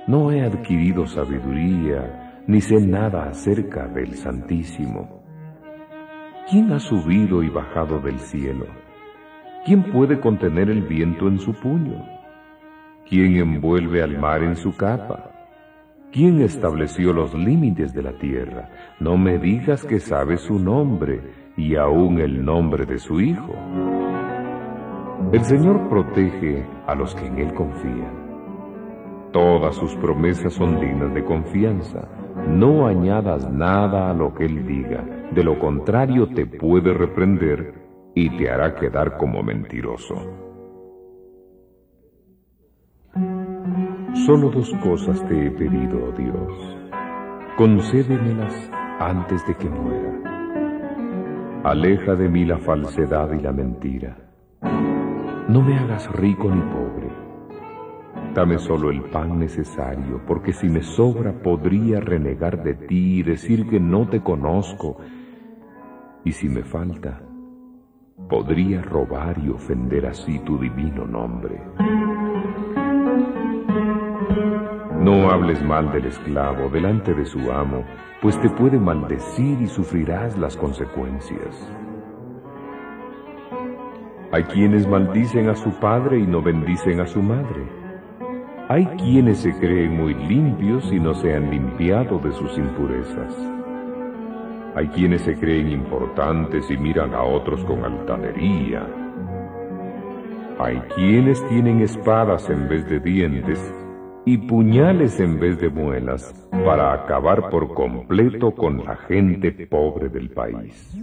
No he adquirido sabiduría, ni sé nada acerca del Santísimo. ¿Quién ha subido y bajado del cielo? ¿Quién puede contener el viento en su puño? ¿Quién envuelve al mar en su capa? ¿Quién estableció los límites de la tierra? No me digas que sabes su nombre y aún el nombre de su Hijo. El Señor protege a los que en Él confían. Todas sus promesas son dignas de confianza. No añadas nada a lo que Él diga, de lo contrario te puede reprender y te hará quedar como mentiroso. Solo 2 cosas te he pedido, oh Dios. Concédemelas antes de que muera. Aleja de mí la falsedad y la mentira. No me hagas rico ni pobre. Dame solo el pan necesario, porque si me sobra podría renegar de ti y decir que no te conozco. Y si me falta, podría robar y ofender así tu divino nombre. No hables mal del esclavo delante de su amo, pues te puede maldecir y sufrirás las consecuencias. Hay quienes maldicen a su padre y no bendicen a su madre. Hay quienes se creen muy limpios y no se han limpiado de sus impurezas. Hay quienes se creen importantes y miran a otros con altanería. Hay quienes tienen espadas en vez de dientes y puñales en vez de muelas para acabar por completo con la gente pobre del país.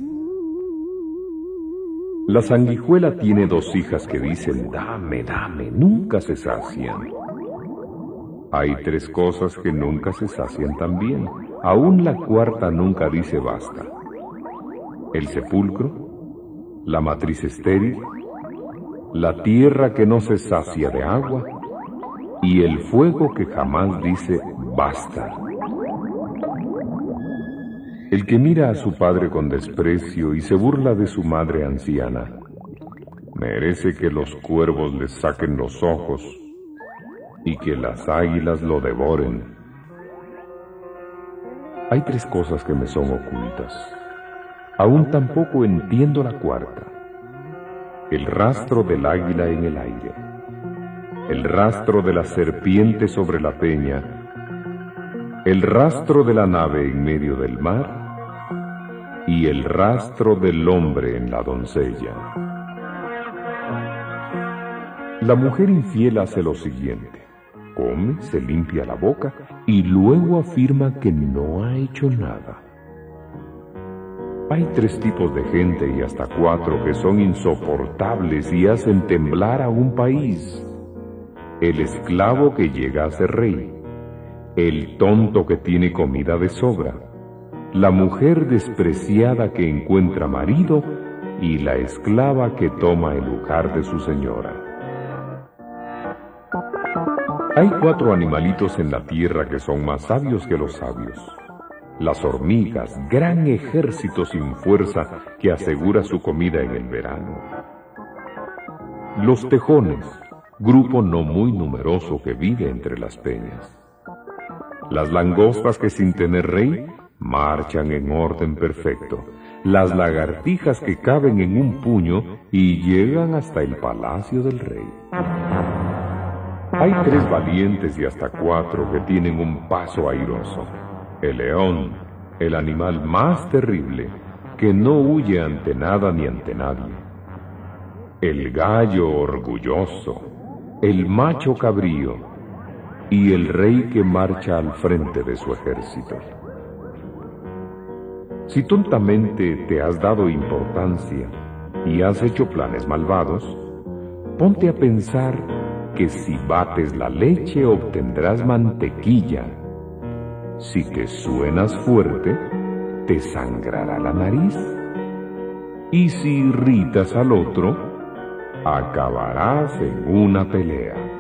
La sanguijuela tiene 2 hijas que dicen, dame, dame, nunca se sacian. Hay 3 cosas que nunca se sacian también, aún la 4ª nunca dice basta. El sepulcro, la matriz estéril, la tierra que no se sacia de agua, y el fuego que jamás dice basta. El que mira a su padre con desprecio y se burla de su madre anciana, merece que los cuervos le saquen los ojos y que las águilas lo devoren. Hay 3 cosas que me son ocultas. Aún tampoco entiendo la 4ª. El rastro del águila en el aire, el rastro de la serpiente sobre la peña, el rastro de la nave en medio del mar y el rastro del hombre en la doncella. La mujer infiel hace lo siguiente: come, se limpia la boca y luego afirma que no ha hecho nada. Hay 3 tipos de gente y hasta 4 que son insoportables y hacen temblar a un país: el esclavo que llega a ser rey, el tonto que tiene comida de sobra, la mujer despreciada que encuentra marido y la esclava que toma el lugar de su señora. Hay 4 animalitos en la tierra que son más sabios que los sabios. Las hormigas, gran ejército sin fuerza que asegura su comida en el verano. Los tejones, grupo no muy numeroso que vive entre las peñas. Las langostas que sin tener rey marchan en orden perfecto. Las lagartijas que caben en un puño y llegan hasta el palacio del rey. Hay 3 valientes y hasta 4 que tienen un paso airoso. El león, el animal más terrible, que no huye ante nada ni ante nadie. El gallo orgulloso, el macho cabrío y el rey que marcha al frente de su ejército. Si tontamente te has dado importancia y has hecho planes malvados, ponte a pensar que si bates la leche obtendrás mantequilla. Si te suenas fuerte, te sangrará la nariz. Y si irritas al otro, acabarás en una pelea.